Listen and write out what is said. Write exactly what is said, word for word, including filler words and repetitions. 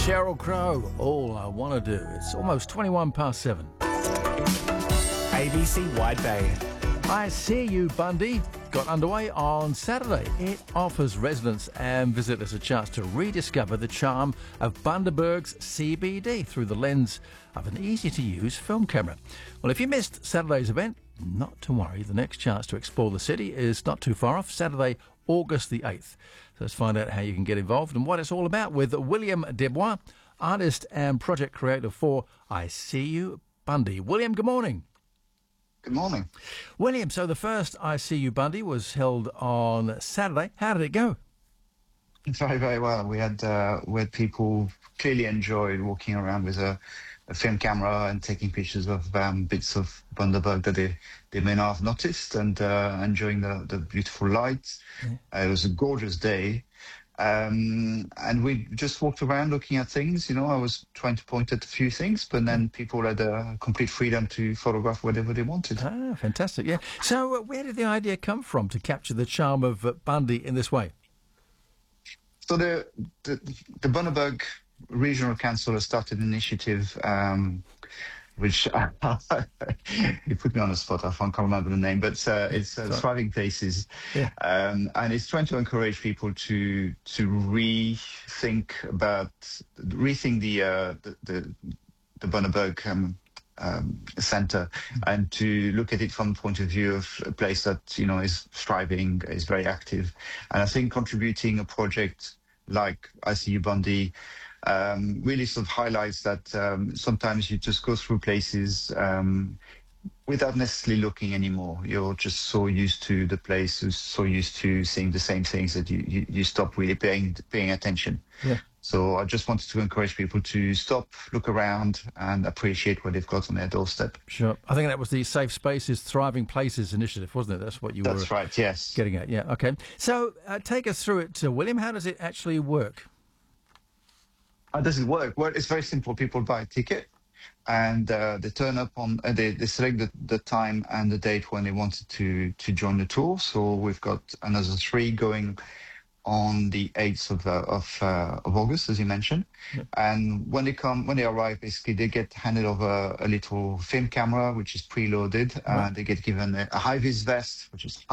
Sheryl Crow, All I Want to Do. It's almost twenty-one past seven. A B C Wide Bay. I See You, Bundy got underway on Saturday. It offers residents and visitors a chance to rediscover the charm of Bundaberg's C B D through the lens of an easy-to-use film camera. Well, if you missed Saturday's event, not to worry. The next chance to explore the city is not too far off, Saturday, August the eighth. So let's find out how you can get involved and what it's all about with William Desbois, artist and project creator for I See You, Bundy. William, good morning. Good morning. William, so the first I See You, Bundy was held on Saturday. How did it go? Very, very well. We had uh, we had people clearly enjoyed walking around with a, a film camera and taking pictures of um, bits of Bundaberg that they, they may not have noticed, and uh, enjoying the, the beautiful lights. Yeah. Uh, it was a gorgeous day. Um, and we just walked around looking at things. You know, I was trying to point at a few things, but then people had uh, complete freedom to photograph whatever they wanted. Ah, fantastic, yeah. So uh, where did the idea come from to capture the charm of uh, Bundy in this way? So the, the, the Bundaberg Regional Council has started an initiative um, which uh, you put me on the spot. I can't remember the name, but uh, it's uh, Thriving Places, yeah. um, and it's trying to encourage people to to rethink about rethink the uh, the, the the Bundaberg um, um, Centre, mm-hmm. and to look at it from the point of view of a place that you know is thriving, is very active, and I think contributing a project like I See You, Bundy Um, really sort of highlights that um, sometimes you just go through places um, without necessarily looking anymore. You're just so used to the place, so used to seeing the same things that you, you, you stop really paying paying attention. Yeah. So I just wanted to encourage people to stop, look around, and appreciate what they've got on their doorstep. Sure. I think that was the Safe Spaces, Thriving Places initiative, wasn't it? That's what you That's were That's right, yes. getting at. Yeah, okay. So uh, take us through it, uh, William. How does it actually work? How does it work? Well, it's very simple. People buy a ticket, and uh, they turn up on. Uh, they they select the, the time and the date when they wanted to to join the tour. So we've got another three going on the eighth of uh, of, uh, of August, as you mentioned. Yep. And when they come, when they arrive, basically they get handed over a little film camera which is preloaded, right. And they get given a, a high vis vest which is